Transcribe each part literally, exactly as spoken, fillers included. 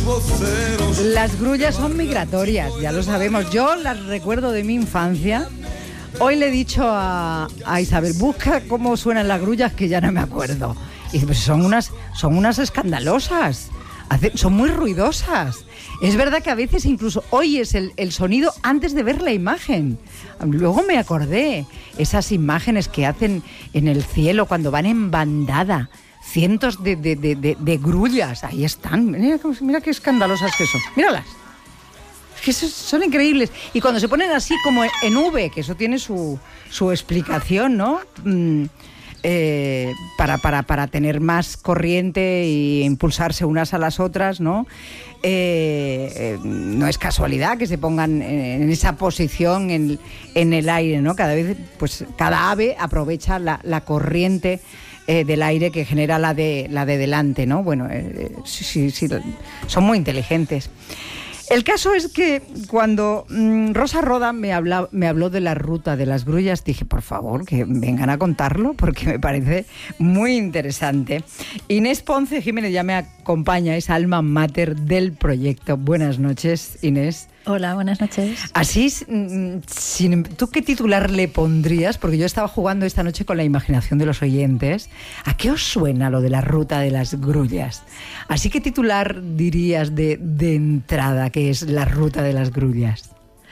Las grullas son migratorias, ya lo sabemos. Yo las recuerdo de mi infancia. Hoy le he dicho a, a Isabel, busca cómo suenan las grullas, que ya no me acuerdo. Y pues son unas, son unas escandalosas, Hace, son muy ruidosas. Es verdad que a veces incluso oyes el, el sonido antes de ver la imagen. Luego me acordé, esas imágenes que hacen en el cielo cuando van en bandada, cientos de, de, de, de, de grullas, ahí están. Mira, mira qué escandalosas que son, míralas. Es que son increíbles. Y cuando se ponen así como en V, que eso tiene su, su explicación, ¿no? Mm, eh, para, para, para tener más corriente e impulsarse unas a las otras, ¿no? Eh, eh, no es casualidad que se pongan en, en esa posición en, en el aire, ¿no? Cada vez, pues, cada ave aprovecha la, la corriente eh, del aire que genera la de, la de delante, ¿no? Bueno, eh, sí, sí, sí, son muy inteligentes. El caso es que cuando mmm, Rosa Roda me, habla, me habló de la ruta de las grullas, dije, por favor, que vengan a contarlo, porque me parece muy interesante. Inés Ponce Jiménez ya me acompaña, es alma mater del proyecto. Buenas noches, Inés. Hola, buenas noches. Así, sin, ¿tú qué titular le pondrías? Porque yo estaba jugando esta noche con la imaginación de los oyentes. ¿A qué os suena lo de la ruta de las grullas? Así, ¿qué titular dirías de, de entrada que es la ruta de las grullas?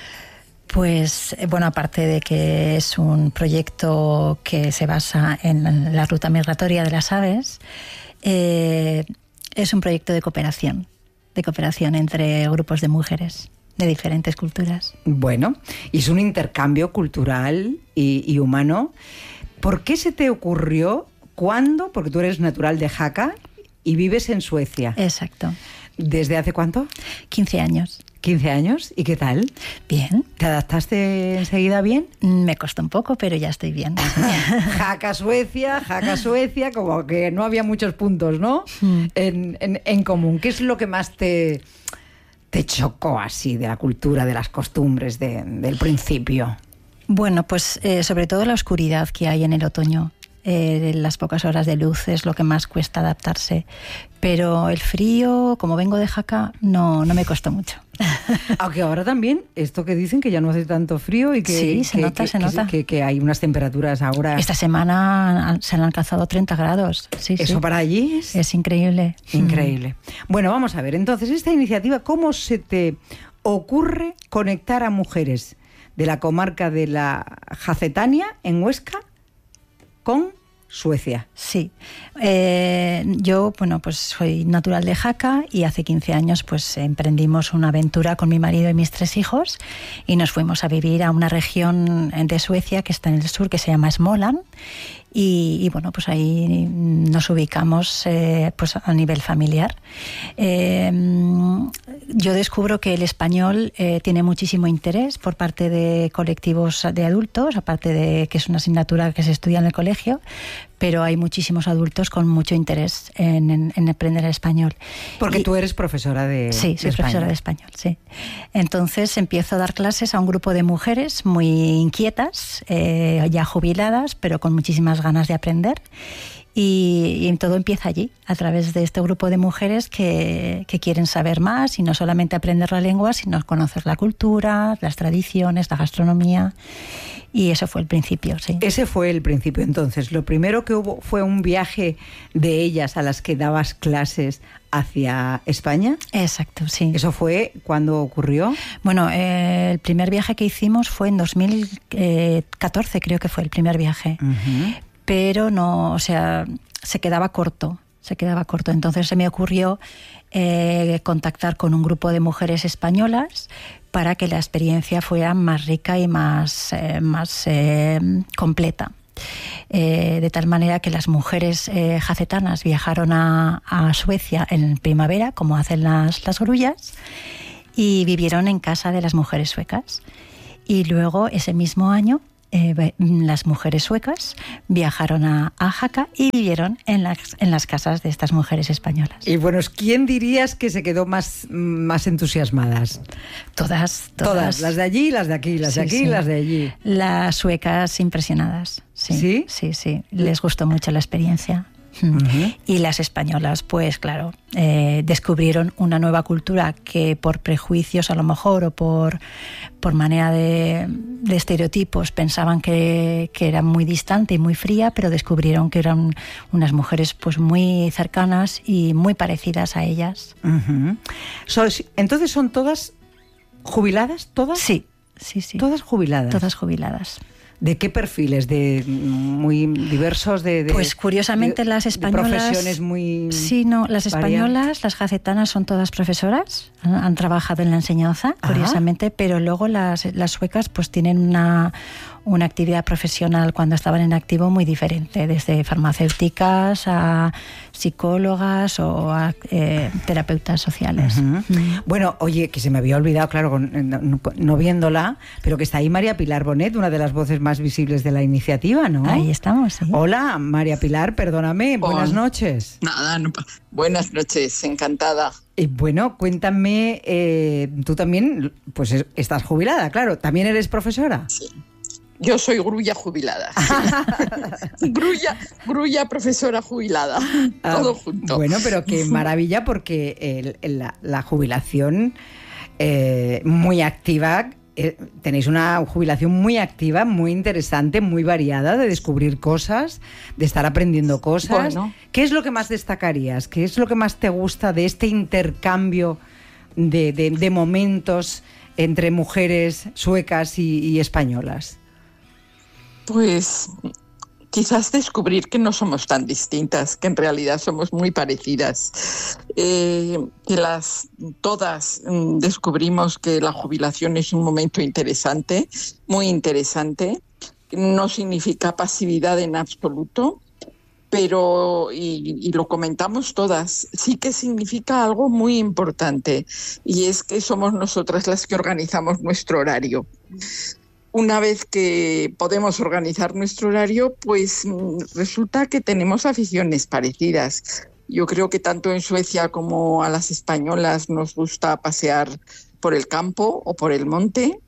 Pues, bueno, aparte de que es un proyecto que se basa en la ruta migratoria de las aves, eh, es un proyecto de cooperación, de cooperación entre grupos de mujeres de diferentes culturas. Bueno, y es un intercambio cultural y, y humano. ¿Por qué se te ocurrió? ¿Cuándo? Porque tú eres natural de Jaca y vives en Suecia. Exacto. ¿Desde hace cuánto? quince años. ¿quince años? ¿Y qué tal? Bien. ¿Te adaptaste enseguida bien? Me costó un poco, pero ya estoy bien. Jaca, Suecia, Jaca, Suecia, como que no había muchos puntos, ¿no? Mm. En, en, en común. ¿Qué es lo que más te... te chocó así de la cultura, de las costumbres de, del principio? Bueno, pues eh, sobre todo la oscuridad que hay en el otoño. Eh, las pocas horas de luz es lo que más cuesta adaptarse. Pero el frío, como vengo de Jaca, no, no me costó mucho. Aunque ahora también, esto que dicen que ya no hace tanto frío y que, sí, se que, nota, que, se que, nota. Que, que hay unas temperaturas ahora... Esta semana se han alcanzado treinta grados. Sí, ¿Eso sí. para allí es? Es increíble. Increíble. Mm. Bueno, vamos a ver, entonces, esta iniciativa, ¿cómo se te ocurre conectar a mujeres de la comarca de la Jacetania, en Huesca, con Suecia? Sí. Eh, yo, bueno, pues soy natural de Jaca y hace quince años pues emprendimos una aventura con mi marido y mis tres hijos y nos fuimos a vivir a una región de Suecia que está en el sur, que se llama Småland. Y, y bueno, pues ahí nos ubicamos eh, pues a nivel familiar. Eh, yo descubro que el español eh, tiene muchísimo interés por parte de colectivos de adultos, aparte de que es una asignatura que se estudia en el colegio, pero hay muchísimos adultos con mucho interés en, en, en aprender el español. Porque y, tú eres profesora de Sí, soy de profesora de español, sí. Entonces empiezo a dar clases a un grupo de mujeres muy inquietas, eh, ya jubiladas, pero con muchísimas ganas de aprender. Y, y todo empieza allí, a través de este grupo de mujeres que, que quieren saber más y no solamente aprender la lengua, sino conocer la cultura, las tradiciones, la gastronomía. Y eso fue el principio, sí. Ese fue el principio. Entonces, lo primero que hubo fue un viaje de ellas a las que dabas clases hacia España. Exacto, sí. ¿Eso fue cuando ocurrió? Bueno, eh, el primer viaje que hicimos fue en dos mil catorce, creo que fue el primer viaje. Uh-huh. Pero no, o sea, se quedaba corto, se quedaba corto. Entonces se me ocurrió eh, contactar con un grupo de mujeres españolas para que la experiencia fuera más rica y más, eh, más eh, completa. Eh, de tal manera que las mujeres eh, jacetanas viajaron a, a Suecia en primavera, como hacen las, las grullas, y vivieron en casa de las mujeres suecas. Y luego, ese mismo año, Eh, las mujeres suecas viajaron a, a Jaca y vivieron en las, en las casas de estas mujeres españolas. Y bueno, ¿quién dirías que se quedó más, más entusiasmadas? Todas, todas. Todas, las de allí, las de aquí, las sí, de aquí y sí. las de allí. Las suecas impresionadas. Sí, ¿Sí? Sí, sí. Les gustó mucho la experiencia. Uh-huh. Y las españolas, pues claro, eh, descubrieron una nueva cultura que por prejuicios a lo mejor o por, por manera de, de estereotipos pensaban que, que era muy distante y muy fría, pero descubrieron que eran unas mujeres pues muy cercanas y muy parecidas a ellas. Uh-huh. So, entonces son todas jubiladas, todas. Sí, sí, sí. Todas jubiladas. Todas jubiladas. ¿De qué perfiles? ¿De muy diversos? De, de pues curiosamente de, las españolas... De profesiones muy... Sí, no, las españolas, variadas. Las gacetanas son todas profesoras, han, han trabajado en la enseñanza, Ajá. curiosamente, pero luego las, las suecas pues tienen una, una actividad profesional cuando estaban en activo muy diferente, desde farmacéuticas a psicólogas o a eh, terapeutas sociales. Uh-huh. Mm. Bueno, oye, que se me había olvidado, claro, con, no, no viéndola, pero que está ahí María Pilar Bonet, una de las voces más visibles de la iniciativa, ¿no? Ahí estamos, sí. Hola, María Pilar, perdóname, oh, buenas noches. Nada, no, buenas noches, encantada. Y bueno, cuéntame, eh, tú también, pues estás jubilada, claro, ¿también eres profesora? Sí. Yo soy grulla jubilada. Sí. grulla, grulla profesora jubilada. Ah, todo junto. Bueno, pero qué maravilla, porque el, la, la jubilación eh, muy activa, eh, tenéis una jubilación muy activa, muy interesante, muy variada, de descubrir cosas, de estar aprendiendo cosas. Bueno. ¿Qué es lo que más destacarías? ¿Qué es lo que más te gusta de este intercambio de, de, de momentos entre mujeres suecas y, y españolas? Pues quizás descubrir que no somos tan distintas, que en realidad somos muy parecidas. Eh, que las todas mm, descubrimos que la jubilación es un momento interesante, muy interesante. No significa pasividad en absoluto, pero, y, y lo comentamos todas, sí que significa algo muy importante, y es que somos nosotras las que organizamos nuestro horario. Una vez que podemos organizar nuestro horario, pues resulta que tenemos aficiones parecidas. Yo creo que tanto en Suecia como a las españolas nos gusta pasear por el campo o por el monte.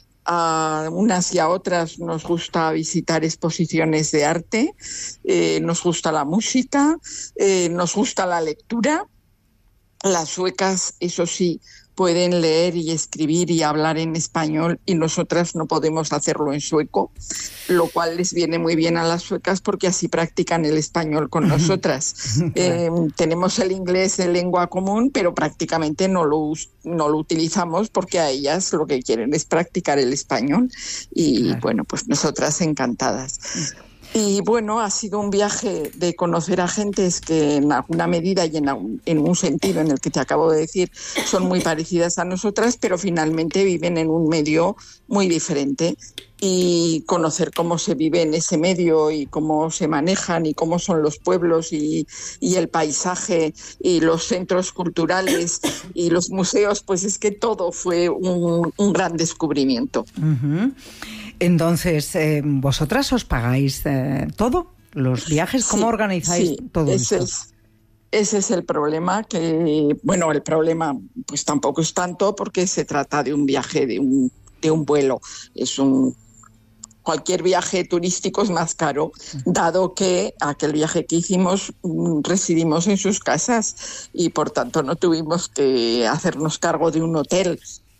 A unas y a otras nos gusta visitar exposiciones de arte, eh, nos gusta la música, eh, nos gusta la lectura. Las suecas, eso sí, pueden leer y escribir y hablar en español y nosotras no podemos hacerlo en sueco, lo cual les viene muy bien a las suecas porque así practican el español con nosotras. Claro. Eh, tenemos el inglés de lengua común, pero prácticamente no lo, no lo utilizamos porque a ellas lo que quieren es practicar el español y claro. Bueno, pues nosotras encantadas. Y bueno, ha sido un viaje de conocer a gentes que en alguna medida y en un, en un sentido en el que te acabo de decir son muy parecidas a nosotras, pero finalmente viven en un medio muy diferente. Y conocer cómo se vive en ese medio y cómo se manejan y cómo son los pueblos y, y el paisaje y los centros culturales y los museos, pues es que todo fue un, un gran descubrimiento. Uh-huh. Entonces, eh, ¿vosotras os pagáis eh, todo? ¿Los viajes? ¿Cómo sí, organizáis sí, todo ese esto? Es, ese es el problema, que, bueno, el problema pues tampoco es tanto porque se trata de un viaje, de un, de un vuelo. Es un Cualquier viaje turístico es más caro, dado que aquel viaje que hicimos residimos en sus casas y por tanto no tuvimos que hacernos cargo de un hotel.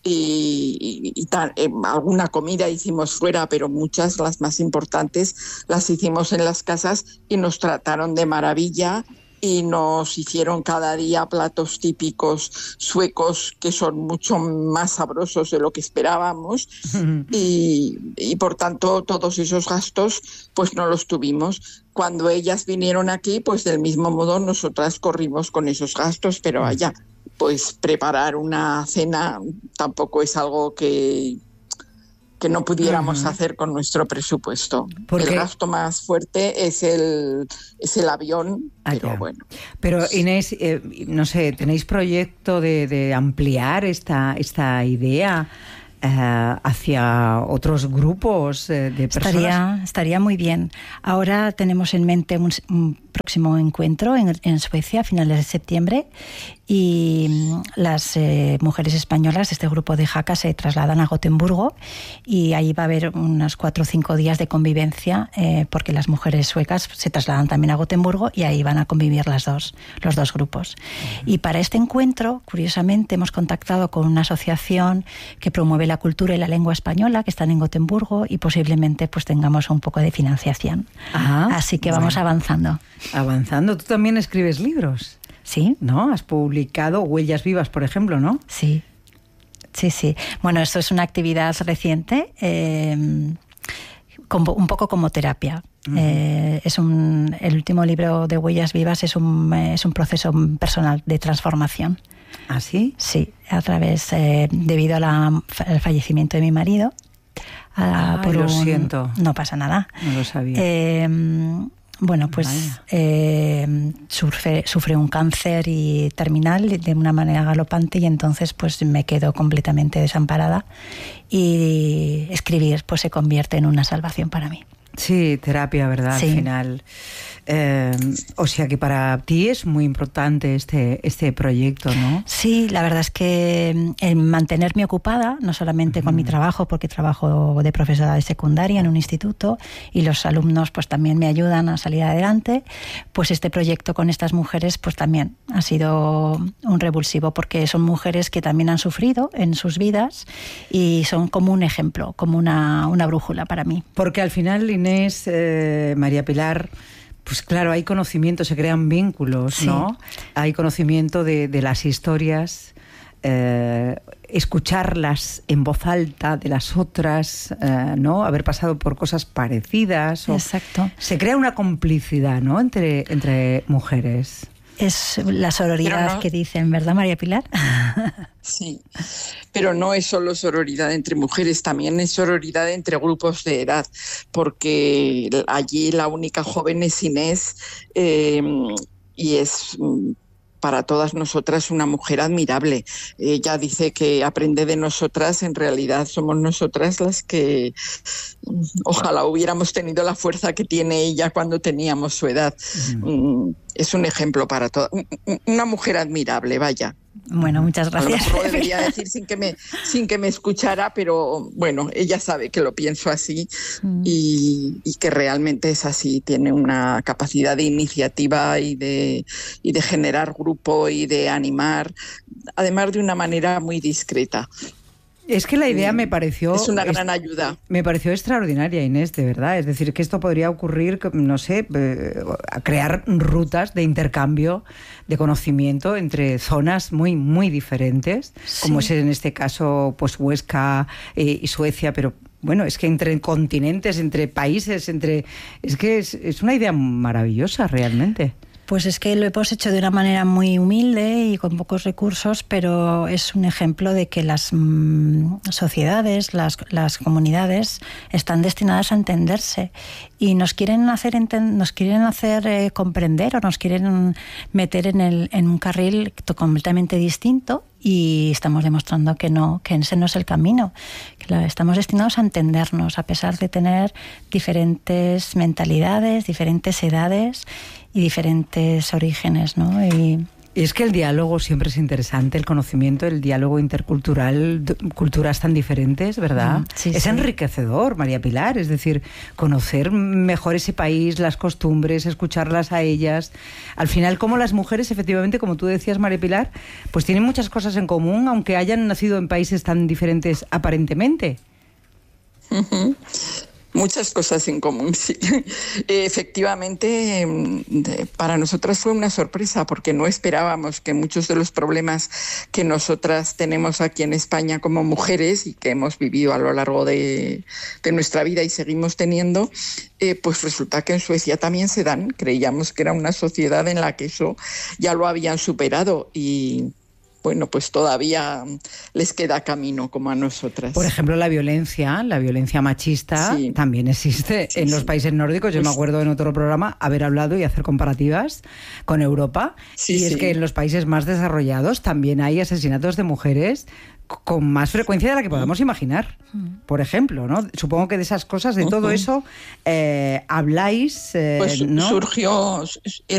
Y, y, y tal, eh, alguna comida hicimos fuera, pero muchas, las más importantes, las hicimos en las casas y nos trataron de maravilla y nos hicieron cada día platos típicos suecos que son mucho más sabrosos de lo que esperábamos y, y por tanto todos esos gastos pues no los tuvimos. Cuando ellas vinieron aquí, pues del mismo modo nosotras corrimos con esos gastos, pero allá pues preparar una cena tampoco es algo que, que no pudiéramos uh-huh. hacer con nuestro presupuesto. El gasto más fuerte es el, es el avión, ah, pero ya. Bueno. Pero Inés, eh, no sé, ¿tenéis proyecto de, de ampliar esta, esta idea eh, hacia otros grupos eh, de personas? Estaría, estaría muy bien. Ahora tenemos en mente un, un próximo encuentro en, en Suecia a finales de septiembre y las eh, mujeres españolas de este grupo de Jaca se trasladan a Gotemburgo y ahí va a haber unos cuatro o cinco días de convivencia eh, porque las mujeres suecas se trasladan también a Gotemburgo y ahí van a convivir las dos, los dos grupos. Uh-huh. Y para este encuentro, curiosamente, hemos contactado con una asociación que promueve la cultura y la lengua española que están en Gotemburgo y posiblemente pues tengamos un poco de financiación. Ajá. Así que vamos bueno. avanzando. Avanzando. ¿Tú también escribes libros? Sí. ¿No? Has publicado Huellas Vivas, por ejemplo, ¿no? Sí. Sí, sí. Bueno, esto es una actividad reciente, eh, como, un poco como terapia. Uh-huh. Eh, es un, el último libro de Huellas Vivas es un, es un proceso personal de transformación. ¿Ah, sí? Sí, a través, eh, debido a la, al fallecimiento de mi marido. Ah, por lo un, siento. No pasa nada. No lo sabía. Eh, Bueno, pues eh, sufre, sufre un cáncer y terminal de una manera galopante y entonces pues me quedo completamente desamparada y escribir pues se convierte en una salvación para mí. Sí, terapia, ¿verdad? Sí. Al final. Eh, o sea que para ti es muy importante este, este proyecto, ¿no? Sí, la verdad es que el mantenerme ocupada, no solamente uh-huh. con mi trabajo, porque trabajo de profesora de secundaria en un instituto y los alumnos pues también me ayudan a salir adelante, pues este proyecto con estas mujeres pues también ha sido un revulsivo porque son mujeres que también han sufrido en sus vidas y son como un ejemplo, como una, una brújula para mí. Porque al final, Inés, eh, María Pilar, pues claro, hay conocimiento, se crean vínculos, sí. ¿no? Hay conocimiento de, de las historias, eh, escucharlas en voz alta de las otras, eh, ¿no? Haber pasado por cosas parecidas. O Exacto. Se crea una complicidad, ¿no? Entre, entre mujeres. Es la sororidad no, que dicen, ¿verdad, María Pilar? Sí, pero no es solo sororidad entre mujeres, también es sororidad entre grupos de edad, porque allí la única joven es Inés eh, y es para todas nosotras una mujer admirable. Ella dice que aprende de nosotras, en realidad somos nosotras las que ojalá hubiéramos tenido la fuerza que tiene ella cuando teníamos su edad. Mm. Es un ejemplo para todas. Una mujer admirable, vaya. Bueno, muchas gracias. A lo mejor lo debería decir sin que me sin que me escuchara, pero bueno, ella sabe que lo pienso así mm. y, y que realmente es así. Tiene una capacidad de iniciativa y de, y de generar grupo y de animar, además de una manera muy discreta. Es que la idea me pareció... Es una gran ayuda. Me pareció extraordinaria, Inés, de verdad. Es decir, que esto podría ocurrir, no sé, eh, a crear rutas de intercambio de conocimiento entre zonas muy, muy diferentes, sí. como es en este caso, pues Huesca eh, y Suecia, pero... Bueno, es que entre continentes, entre países, entre... Es que es, es una idea maravillosa, realmente. Pues es que lo hemos hecho de una manera muy humilde y con pocos recursos, pero es un ejemplo de que las mmm, sociedades, las, las comunidades están destinadas a entenderse y nos quieren hacer enten- nos quieren hacer eh, comprender o nos quieren meter en, el, en un carril completamente distinto y estamos demostrando que no, que ese no es el camino, que estamos destinados a entendernos a pesar de tener diferentes mentalidades, diferentes edades y diferentes orígenes, ¿no? Y es que el diálogo siempre es interesante, el conocimiento, el diálogo intercultural, culturas tan diferentes, ¿verdad? Mm, sí, es sí. enriquecedor, María Pilar, es decir, conocer mejor ese país, las costumbres, escucharlas a ellas. Al final, como las mujeres, efectivamente, como tú decías, María Pilar, pues tienen muchas cosas en común, aunque hayan nacido en países tan diferentes aparentemente. Uh-huh. Muchas cosas en común, sí. Efectivamente, para nosotras fue una sorpresa porque no esperábamos que muchos de los problemas que nosotras tenemos aquí en España como mujeres y que hemos vivido a lo largo de, de nuestra vida y seguimos teniendo, eh, pues resulta que en Suecia también se dan. Creíamos que era una sociedad en la que eso ya lo habían superado y... bueno, pues todavía les queda camino como a nosotras. Por ejemplo, la violencia, la violencia machista sí. también existe sí, en sí. los países nórdicos. Yo pues, me acuerdo en otro programa haber hablado y hacer comparativas con Europa. Sí, y sí. es que en los países más desarrollados también hay asesinatos de mujeres con más frecuencia de la que podamos imaginar, por ejemplo, ¿no? Supongo que de esas cosas, de todo uh-huh. eso, eh, habláis, eh, pues ¿no? surgió